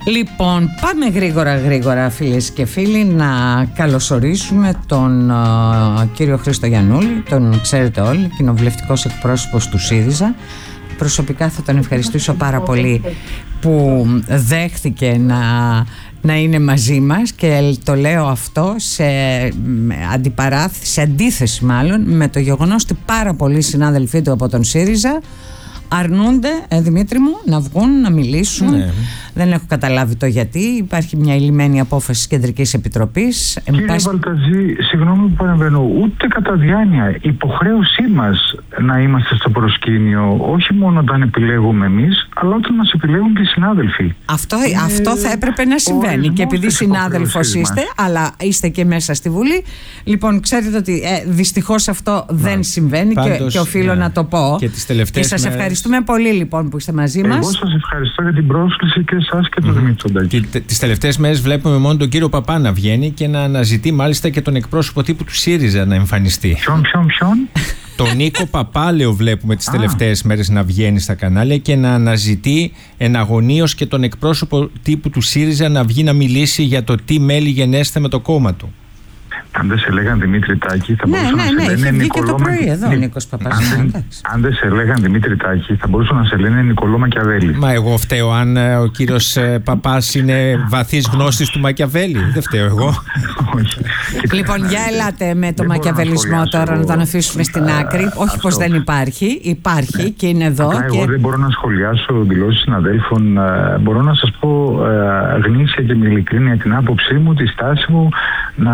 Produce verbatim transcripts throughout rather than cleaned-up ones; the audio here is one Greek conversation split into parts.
Λοιπόν, πάμε γρήγορα γρήγορα φίλες και φίλοι να καλωσορίσουμε τον uh, κύριο Χρήστο Γιαννούλη. Τον ξέρετε όλοι, κοινοβουλευτικός εκπρόσωπος του ΣΥΡΙΖΑ. Προσωπικά θα τον ευχαριστήσω πάρα πολύ που δέχθηκε να, να είναι μαζί μας, και το λέω αυτό σε αντιπαράθεση, σε αντίθεση μάλλον με το γεγονός ότι πάρα πολλοί συνάδελφοί του από τον ΣΥΡΙΖΑ αρνούνται, ε, Δημήτρη μου, να βγουν, να μιλήσουν. Ναι. Δεν έχω καταλάβει το γιατί. Υπάρχει μια ηλυμένη απόφαση της Κεντρικής Επιτροπής. Κύριε πάση... Βαλταζή, συγγνώμη που παρεμβαίνω, ούτε κατά διάνοια. Υποχρέωσή μας να είμαστε στο προσκήνιο, όχι μόνο όταν επιλέγουμε εμείς, αλλά όταν μας επιλέγουν και οι συνάδελφοι. Αυτό, ε, αυτό θα έπρεπε να συμβαίνει. Και επειδή συνάδελφος είστε, αλλά είστε και μέσα στη Βουλή, λοιπόν, ξέρετε ότι ε, δυστυχώς αυτό ναι. δεν συμβαίνει. Πάντως, και, και οφείλω ναι. να το πω. Και, και σας μέρες... ευχαριστούμε πολύ λοιπόν που είστε μαζί μας. Εγώ σας ευχαριστώ για την πρόσκληση και εσάς και τον mm-hmm. Δημήτρη Τσοντάκη. Τις τελευταίες μέρες βλέπουμε μόνο τον κύριο Παπά να βγαίνει και να αναζητεί μάλιστα και τον εκπρόσωπο τύπου του ΣΥΡΙΖΑ να εμφανιστεί. Ποιον, ποιον, ποιον? Τον Νίκο Παπάλαιο βλέπουμε τις τελευταίες μέρες να βγαίνει στα κανάλια και να αναζητεί εναγωνίως και τον εκπρόσωπο τύπου του ΣΥΡΙΖΑ να βγει να μιλήσει για το τι μέλη γενέστε με το κόμμα του. Αν δεν σε λέγαν Δημήτρη Τάκη, θα ναι, μπορούσαν ναι, να σε ναι, λένε Νικολό. Ναι, το πρωί εδώ ο Νίκος Παπάς. Αν, αν δεν σε λέγαν Δημήτρη Τάκη, θα μπορούσαν να σε λένε Νικολό Μακιαβέλη. Μα εγώ φταίω αν ε, ο κύριος ε, Παπάς είναι βαθύς γνώστης του Μακιαβέλη. Δεν φταίω εγώ. Λοιπόν, για ελάτε με το μακιαβελισμό τώρα, να τον αφήσουμε στην άκρη. Όχι πως δεν υπάρχει, υπάρχει και είναι εδώ. Εγώ δεν μπορώ να σχολιάσω δηλώσεις συναδέλφων. Μπορώ να σας πω γνήσια και με ειλικρίνεια την άποψή μου, τη στάση μου, να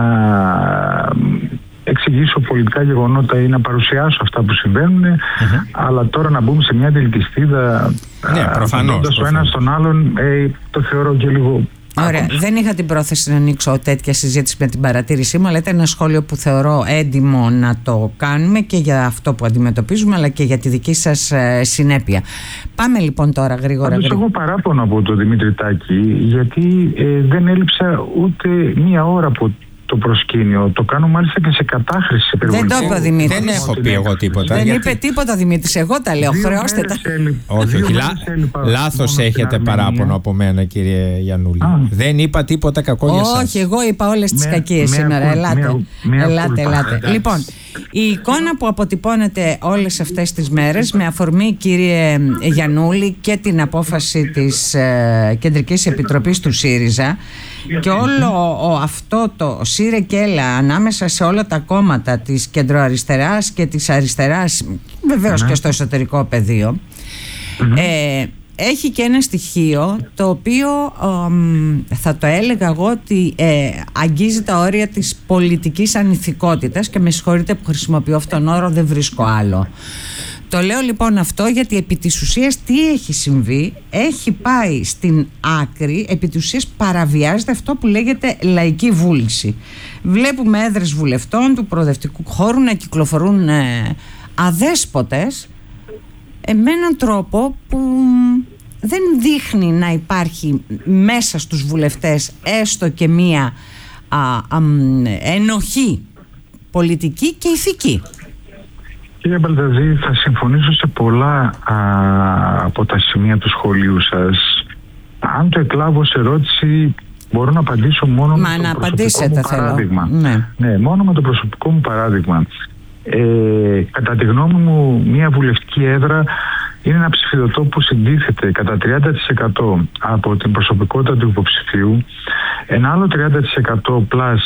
εξηγήσω πολιτικά γεγονότα ή να παρουσιάσω αυτά που συμβαίνουν, mm-hmm. αλλά τώρα να μπούμε σε μια διελκυστίδα ναι, προφανώς, το ένα στον άλλον, ε, το θεωρώ και λίγο. Ωραία. Άκουσα. Δεν είχα την πρόθεση να ανοίξω τέτοια συζήτηση με την παρατήρησή μου, αλλά ήταν ένα σχόλιο που θεωρώ έντιμο να το κάνουμε και για αυτό που αντιμετωπίζουμε, αλλά και για τη δική σας ε, συνέπεια. Πάμε λοιπόν τώρα γρήγορα. Πάντως γρήγορα. έχω παράπονο από τον Δημήτρη Τάκη, γιατί ε, δεν έλειψα ούτε μία ώρα από το προσκήνιο. Το κάνω μάλιστα και σε κατάχρηση υπερβολική. Δεν το είπε ο Δημήτρης. Δεν έχω πει εγώ τίποτα. Δεν γιατί... είπε τίποτα Δημήτρης. Εγώ τα λέω. Χρεώστε τα. Όχι, όχι. Λάθος έχετε παράπονο από μένα, κύριε Γιαννούλη. Α. Δεν είπα τίποτα κακό για σας. Όχι, εγώ είπα όλες τις κακίες σήμερα. Ελάτε. Ελάτε, ελάτε. Λοιπόν, η εικόνα που αποτυπώνεται όλες αυτές τις μέρες, με αφορμή, κύριε Γιαννούλη, και την απόφαση της ε, Κεντρικής Επιτροπής του ΣΥΡΙΖΑ και όλο ο, αυτό το σύρε και έλα ανάμεσα σε όλα τα κόμματα της κεντροαριστεράς και της αριστεράς, βεβαίως mm-hmm. και στο εσωτερικό πεδίο, mm-hmm. ε, έχει και ένα στοιχείο το οποίο ε, θα το έλεγα εγώ ότι ε, αγγίζει τα όρια της πολιτικής ανηθικότητας, και με συγχωρείτε που χρησιμοποιώ αυτόν τον όρο, δεν βρίσκω άλλο. Το λέω λοιπόν αυτό γιατί επί της ουσίας τι έχει συμβεί? Έχει πάει στην άκρη, επί της ουσίας παραβιάζεται αυτό που λέγεται λαϊκή βούληση. Βλέπουμε έδρες βουλευτών του προοδευτικού χώρου να κυκλοφορούν ε, αδέσποτες ε, με έναν τρόπο που δεν δείχνει να υπάρχει μέσα στους βουλευτές έστω και μία α, α, ενοχή πολιτική και ηθική. Κύριε Μπαλταζή, θα συμφωνήσω σε πολλά α, από τα σημεία του σχολείου σας. Αν το εκλάβω σε ερώτηση, μπορώ να απαντήσω μόνο Μα με να το προσωπικό μου θέλω. παράδειγμα. Ναι. ναι, μόνο με το προσωπικό μου παράδειγμα. Ε, κατά τη γνώμη μου, μια βουλευτική έδρα είναι ένα ψηφιδωτό που συντίθεται κατά τριάντα τοις εκατό από την προσωπικότητα του υποψηφίου, ένα άλλο τριάντα τοις εκατό πλάς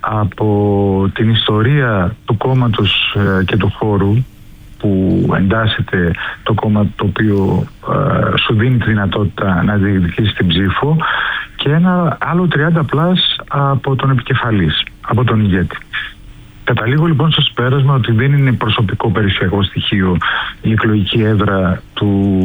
από την ιστορία του κόμματος ε, και του χώρου που εντάσσεται το κόμμα το οποίο ε, σου δίνει τη δυνατότητα να διεκδικήσει την ψήφο, και ένα άλλο τριάντα πλάς από τον επικεφαλής, από τον ηγέτη. Καταλήγω λοιπόν στο συμπέρασμα ότι δεν είναι προσωπικό περιουσιακό στοιχείο η εκλογική έδρα του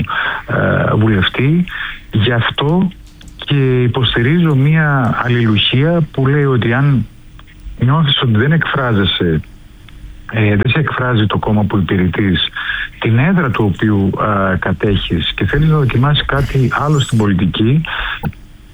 ε, βουλευτή. Γι' αυτό και υποστηρίζω μία αλληλουχία που λέει ότι αν νιώθεις ότι δεν εκφράζεσαι, ε, δεν σε εκφράζει το κόμμα που υπηρετείς, την έδρα του οποίου ε, κατέχεις, και θέλεις να δοκιμάσεις κάτι άλλο στην πολιτική,